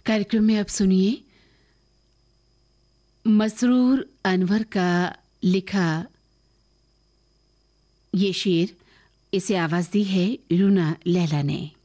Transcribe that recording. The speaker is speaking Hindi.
कार्यक्रम में अब सुनिए मसरूर अनवर का लिखा ये शेर। इसे आवाज दी है रूना लैला ने।